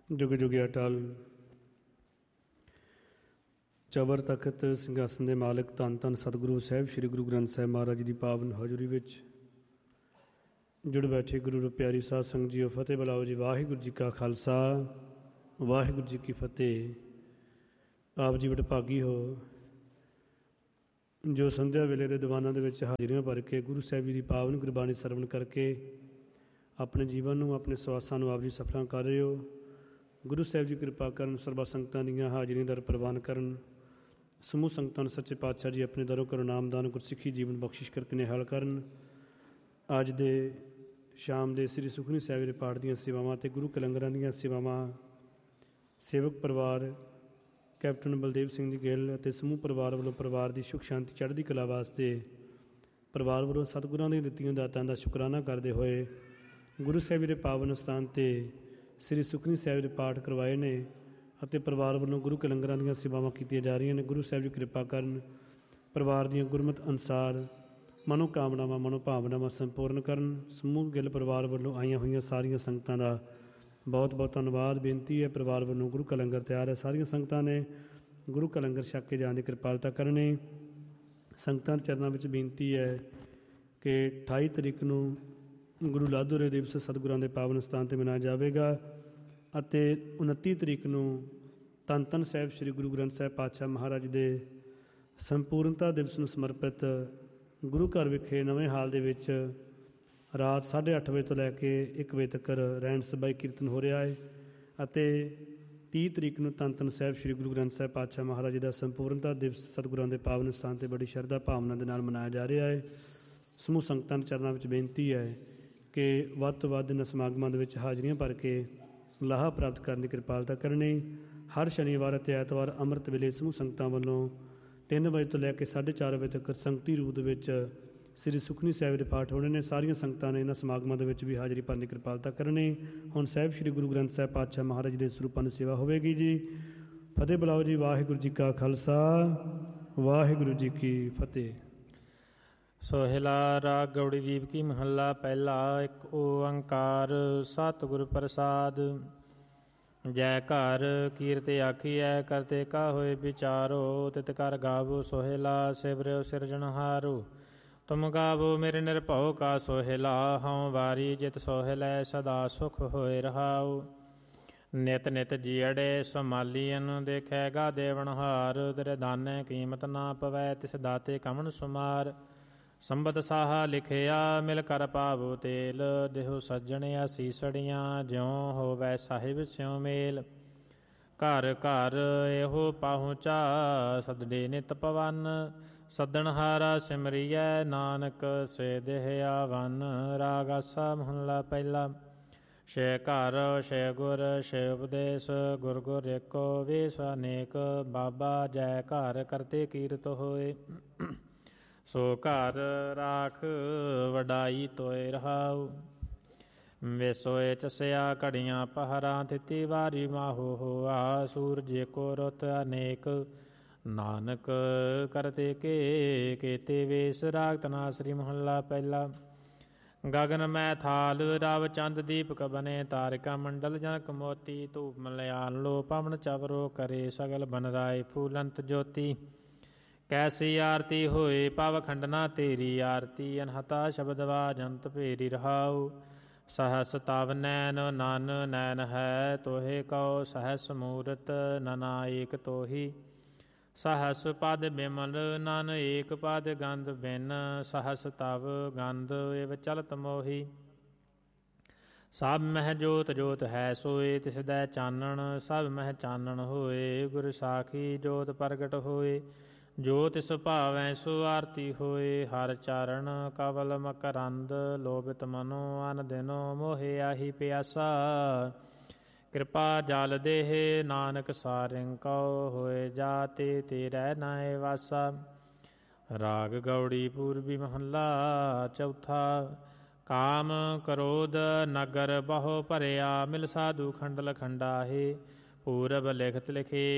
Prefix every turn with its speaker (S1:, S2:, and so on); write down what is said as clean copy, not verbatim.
S1: ਜੁਗ ਜੁਗ ਅਟਲ। ਚਬਰ ਤਖਤ ਸਿੰਘਾਸਨ ਦੇ ਮਾਲਕ ਧੰਨ ਧੰਨ ਸਤਿਗੁਰੂ ਸਾਹਿਬ ਸ੍ਰੀ ਗੁਰੂ ਗ੍ਰੰਥ ਸਾਹਿਬ ਮਹਾਰਾਜ ਜੀ ਦੀ ਪਾਵਨ ਹਜ਼ੂਰੀ ਵਿੱਚ ਜੁੜ ਬੈਠੇ ਗੁਰੂ ਰੂ ਪਿਆਰੀ ਸਾਧ ਸੰਗਤ ਜੀਓ, ਫਤਿਹ ਬੁਲਾਓ ਜੀ। ਵਾਹਿਗੁਰੂ ਜੀ ਕਾ ਖਾਲਸਾ, ਵਾਹਿਗੁਰੂ ਜੀ ਕੀ ਫਤਿਹ। ਆਪ ਜੀ ਵਡਭਾਗੀ ਹੋ ਜੋ ਸੰਧਿਆ ਵੇਲੇ ਦੇ ਦੀਵਾਨਾਂ ਦੇ ਵਿੱਚ ਹਾਜ਼ਰੀਆਂ ਭਰ ਕੇ ਗੁਰੂ ਸਾਹਿਬ ਜੀ ਦੀ ਪਾਵਨ ਗੁਰਬਾਣੀ ਸਰਵਣ ਕਰਕੇ ਆਪਣੇ ਜੀਵਨ ਨੂੰ, ਆਪਣੇ ਸਵਾਸਾਂ ਨੂੰ ਆਪ ਜੀ ਸਫਲਾਂ ਕਰ ਰਹੇ ਹੋ। ਗੁਰੂ ਸਾਹਿਬ ਜੀ ਕਿਰਪਾ ਕਰਨ, ਸਰਬਾ ਸੰਗਤਾਂ ਦੀਆਂ ਹਾਜ਼ਰੀਆਂ ਦਰ ਪ੍ਰਵਾਨ ਕਰਨ। ਸਮੂਹ ਸੰਗਤਾਂ ਨੂੰ ਸੱਚੇ ਪਾਤਸ਼ਾਹ ਜੀ ਆਪਣੇ ਦਰੋਂ ਕਰੋ ਨਾਮਦਾਨ, ਗੁਰਸਿੱਖੀ ਜੀਵਨ ਬਖਸ਼ਿਸ਼ ਕਰਕੇ ਨਿਹਾਲ ਕਰਨ। ਅੱਜ ਦੇ ਸ਼ਾਮ ਦੇ ਸ੍ਰੀ ਸੁਖਮਨੀ ਸਾਹਿਬ ਦੇ ਪਾਠ ਦੀਆਂ ਸੇਵਾਵਾਂ ਅਤੇ ਗੁਰੂ ਕਲੰਗਰਾਂ ਦੀਆਂ ਸੇਵਾਵਾਂ ਸੇਵਕ ਪਰਿਵਾਰ ਕੈਪਟਨ ਬਲਦੇਵ ਸਿੰਘ ਜੀ ਗਿੱਲ ਅਤੇ ਸਮੂਹ ਪਰਿਵਾਰ ਵੱਲੋਂ ਪਰਿਵਾਰ ਦੀ ਸੁੱਖ ਸ਼ਾਂਤੀ ਚੜ੍ਹਦੀ ਕਲਾ ਵਾਸਤੇ ਪਰਿਵਾਰ ਵੱਲੋਂ ਸਤਿਗੁਰਾਂ ਦੀਆਂ ਦਿੱਤੀਆਂ ਦਾਤਾਂ ਦਾ ਸ਼ੁਕਰਾਨਾ ਕਰਦੇ ਹੋਏ ਗੁਰੂ ਸਾਹਿਬ ਦੇ ਪਾਵਨ ਸਥਾਨ 'ਤੇ ਸ੍ਰੀ ਸੁਖਮਨੀ ਸਾਹਿਬ ਦੇ ਪਾਠ ਕਰਵਾਏ ਨੇ ਅਤੇ ਪਰਿਵਾਰ ਵੱਲੋਂ ਗੁਰੂ ਕਲੰਗਰਾਂ ਦੀਆਂ ਸੇਵਾਵਾਂ ਕੀਤੀਆਂ ਜਾ ਰਹੀਆਂ ਨੇ। ਗੁਰੂ ਸਾਹਿਬ ਜੀ ਕਿਰਪਾ ਕਰਨ, ਪਰਿਵਾਰ ਦੀਆਂ ਗੁਰਮਤਿ ਅਨੁਸਾਰ ਮਨੋਕਾਮਨਾਵਾਂ ਮਨੋਭਾਵਨਾਵਾਂ ਸੰਪੂਰਨ ਕਰਨ। ਸਮੂਹ ਗਿੱਲ ਪਰਿਵਾਰ ਵੱਲੋਂ ਆਈਆਂ ਹੋਈਆਂ ਸਾਰੀਆਂ ਸੰਗਤਾਂ ਦਾ ਬਹੁਤ ਬਹੁਤ ਧੰਨਵਾਦ। ਬੇਨਤੀ ਹੈ ਪਰਿਵਾਰ ਵੱਲੋਂ ਗੁਰੂ ਕਾ ਲੰਗਰ ਤਿਆਰ ਹੈ, ਸਾਰੀਆਂ ਸੰਗਤਾਂ ਨੇ ਗੁਰੂ ਕਾ ਲੰਗਰ ਛਕ ਕੇ ਜਾਣ ਦੀ ਕਿਰਪਾਲਤਾ ਕਰਨੀ। ਸੰਗਤਾਂ ਦੇ ਚਰਨਾਂ ਵਿੱਚ ਬੇਨਤੀ ਹੈ ਕਿ 28 ਤਰੀਕ ਨੂੰ ਗੁਰੂ ਲਾਧੋਰੇ ਦਿਵਸ ਸਤਿਗੁਰਾਂ ਦੇ ਪਾਵਨ ਸਥਾਨ 'ਤੇ ਮਨਾਇਆ ਜਾਵੇਗਾ ਅਤੇ 29 ਤਰੀਕ ਨੂੰ ਧੰਨ ਧੰਨ ਸਾਹਿਬ ਸ੍ਰੀ ਗੁਰੂ ਗ੍ਰੰਥ ਸਾਹਿਬ ਪਾਤਸ਼ਾਹ ਮਹਾਰਾਜ ਦੇ ਸੰਪੂਰਨਤਾ ਦਿਵਸ ਨੂੰ ਸਮਰਪਿਤ ਗੁਰੂ ਘਰ ਵਿਖੇ ਨਵੇਂ ਹਾਲ ਦੇ ਵਿੱਚ ਰਾਤ 8:30 ਵਜੇ ਤੋਂ ਲੈ ਕੇ 1 ਵਜੇ ਤੱਕ ਰਹਿਣ ਸਬਾਈ ਕੀਰਤਨ ਹੋ ਰਿਹਾ ਹੈ ਅਤੇ 30 ਤਰੀਕ ਨੂੰ ਧੰਨ ਧੰਨ ਸਾਹਿਬ ਸ੍ਰੀ ਗੁਰੂ ਗ੍ਰੰਥ ਸਾਹਿਬ ਪਾਤਸ਼ਾਹ ਮਹਾਰਾਜ ਜੀ ਦਾ ਸੰਪੂਰਨਤਾ ਦਿਵਸ ਸਤਿਗੁਰਾਂ ਦੇ ਪਾਵਨ ਸਥਾਨ 'ਤੇ ਬੜੀ ਸ਼ਰਧਾ ਭਾਵਨਾ ਦੇ ਨਾਲ ਮਨਾਇਆ ਜਾ ਰਿਹਾ ਹੈ। ਸਮੂਹ ਸੰਗਤਾਂ ਦੇ ਚਰਨਾਂ ਵਿੱਚ ਬੇਨਤੀ ਹੈ ਕਿ ਵੱਧ ਤੋਂ ਵੱਧ ਇਹਨਾਂ ਸਮਾਗਮਾਂ ਦੇ ਵਿੱਚ ਹਾਜ਼ਰੀਆਂ ਭਰ ਕੇ ਲਾਹਾ ਪ੍ਰਾਪਤ ਕਰਨ ਦੀ ਕਿਰਪਾਲਤਾ ਕਰਨੀ। ਹਰ ਸ਼ਨੀਵਾਰ ਅਤੇ ਐਤਵਾਰ ਅੰਮ੍ਰਿਤ ਵੇਲੇ ਸਮੂਹ ਸੰਗਤਾਂ ਵੱਲੋਂ 3 ਵਜੇ ਤੋਂ ਲੈ ਕੇ 4:30 ਵਜੇ ਤੱਕ ਸੰਗਤੀ ਰੂਪ ਦੇ ਵਿੱਚ ਸ੍ਰੀ ਸੁਖਮਨੀ ਸਾਹਿਬ ਦੇ ਪਾਠ ਹੋਣੇ ਨੇ। ਸਾਰੀਆਂ ਸੰਗਤਾਂ ਨੇ ਇਹਨਾਂ ਸਮਾਗਮਾਂ ਦੇ ਵਿੱਚ ਵੀ ਹਾਜ਼ਰੀ ਭਰਨ ਦੀ ਕਿਰਪਾਲਤਾ ਕਰਨੀ। ਹੁਣ ਸਾਹਿਬ ਸ੍ਰੀ ਗੁਰੂ ਗ੍ਰੰਥ ਸਾਹਿਬ ਪਾਤਸ਼ਾਹ ਮਹਾਰਾਜ ਦੇ ਸਰੂਪਾਂ ਦੀ ਸੇਵਾ ਹੋਵੇਗੀ ਜੀ। ਫਤਿਹ ਬੁਲਾਓ ਜੀ। ਵਾਹਿਗੁਰੂ ਜੀ ਕਾ ਖਾਲਸਾ, ਵਾਹਿਗੁਰੂ ਜੀ ਕੀ ਫਤਿਹ।
S2: ਸੋਹਿਲਾ ਰਾਗ ਗੌੜੀ ਦੀਪ ਕੀ ਮਹੱਲਾ ਪਹਿਲਾ। ਇੱਕ ਓੰਕਾਰ ਸਤਿਗੁਰ ਪ੍ਰਸਾਦ। ਜੈ ਘਰ ਕੀਰਤਿ ਆਖੀਐ ਕਰਤੇ ਕਾ ਹੋਏ ਵਿਚਾਰੋ। ਤਿਤ ਕਰ ਗਾਵੋ ਸੋਹਿਲਾ ਸਿਵਰਿਓ ਸਿਰਜਣਹਾਰੋ। ਤੁਮ ਗਾਵੋ ਮੇਰੇ ਨਿਰਭਉ ਕਾ ਸੋਹਿਲਾ। ਹਉ ਵਾਰੀ ਜਿਤ ਸੋਹਿਲੈ ਸਦਾ ਸੁਖ ਹੋਏ ਰਹਾਉ। ਨਿਤ ਨਿਤ ਜੀਅੜੇ ਸਮਾਲੀਅਨ ਦੇਖੈਗਾ ਦੇਵਨਹਾਰ। ਤੇਰੇ ਦਾਨੇ ਕੀਮਤ ਨਾ ਪਵੈ ਤਿਸ ਦਾਤੇ ਕਮਨ ਸੁਮਾਰ। ਸੰਬਤ ਸਾਹਾ ਲਿਖਿਆ ਮਿਲ ਕਰ ਪਾਵੋ ਤੇਲ। ਦੇਹੁ ਸੱਜਣਿਆ ਸੀਸੜੀਆਂ ਜਿਉ ਹੋਵੈ ਸਾਹਿਬ ਸਿਉ ਮੇਲ। ਘਰ ਘਰ ਇਹੋ ਪਾਹੁੰਚਾ ਸਦਡੇ ਨਿਤ ਪਵਨ। ਸੱਦਣਹਾਰਾ ਸਿਮਰੀਐ ਨਾਨਕ ਸੇ ਦੇਹ ਆਵਨ। ਰਾਗ ਆਸਾ ਮਹੱਲਾ ਪਹਿਲਾ। ਛੇ ਘਰ ਛੇ ਗੁਰ ਛੇ ਉਪਦੇਸ਼। ਗੁਰ ਗੁਰ ਏਕੋ ਵੇਸ ਅਨੇਕ। ਬਾਬਾ ਜੈ ਘਰ ਕਰਤੇ ਕੀਰਤ ਹੋਏ। ਸੋ ਘਰ ਰਾਖ ਵਡਾਈ ਤੋਏ ਰਹਾਉ। ਵੇਸੋਏ ਚਸਿਆ ਘੜੀਆਂ ਪਹਰਾਂ। ਥਿਤੀ ਵਾਰੀ ਮਾਹੋ ਹੋਆ। ਸੂਰਜ ਏਕੋ ਰੁੱਤ ਅਨੇਕ। ਨਾਨਕ ਕਰਤੇ ਕੇ ਕੇਤੇ ਵੇਸ। ਰਾਗ ਧਨਾਸਰੀ ਮਹੱਲਾ ਪਹਿਲਾ। ਗਗਨ ਮੈਂ ਥਾਲ ਰਵ ਚੰਦ ਦੀਪਕ ਬਨੇ। ਤਾਰਿਕਾ ਮੰਡਲ ਜਨਕ ਮੋਤੀ। ਧੂਪ ਮਲਿਆਨ ਲੋ ਪਵਨ ਚਵਰੋ ਕਰੇ। ਸਗਲ ਬਨ ਰਾਏ ਫੂਲੰਤ ਜੋਤੀ। ਕੈਸੀ ਆਰਤੀ ਹੋਏ ਪਵ ਖੰਡਨਾ ਤੇਰੀ ਆਰਤੀ। ਅਨਹਤਾ ਸ਼ਬਦ ਵਾਜੰਤ ਭੇਰੀ ਰਹਾਉ। ਸਹਸ ਤਵ ਨੈਨ ਨਨ ਨੈਨ ਹੈ ਤੋਹੇ ਕਉ। ਸਹਸ ਮੂਰਤ ਨਨਾ ਏਕ ਤੋਹੀ। ਸਹਸ ਪਦ ਬਿਮਲ ਨਨ ਏਕ ਪਦ ਗੰਧ ਬਿਨ। ਸਹਸ ਤਵ ਗੰਧ ਇਵ ਚਲਤ ਮੋਹੀ। ਸਭ ਮਹਿ ਜੋਤ ਜੋਤ ਹੈ ਸੋਏ। ਤਿਸ ਦੈ ਚਾਨਣ ਸਭ ਮਹਿ ਚਾਨਣ ਹੋਏ। ਗੁਰ ਸਾਖੀ ਜੋਤ ਪ੍ਰਗਟ ਹੋਏ। ਜੋ ਤਿਸ ਭਾਵੈ ਸੋ ਆਰਤੀ ਹੋਏ। ਹਰ ਚਰਨ ਕਵਲ ਮਕਰੰਦ। ਲੋਭਿਤ ਮਨੋ ਅਨ ਦਿਨੋ ਮੋਹਿ ਆਹੀ ਪਿਆਸਾ। ਕਿਰਪਾ ਜਲ ਦੇਹ ਨਾਨਕ ਸਾਰਿੰ ਕਉ। ਹੋਏ ਜਾਤੇ ਤੇਰੈ ਨਾਏ ਵਾਸਾ। ਰਾਗ ਗੌੜੀ ਪੂਰਬੀ ਮਹੱਲਾ ਚੌਥਾ। ਕਾਮ ਕ੍ਰੋਧ ਨਗਰ ਬਹੁ ਭਰਿਆ। ਮਿਲ ਸਾਧੂ ਖੰਡਲ ਖੰਡਾਹੇ। ਪੂਰਬ ਲਿਖਤ ਲਿਖੇ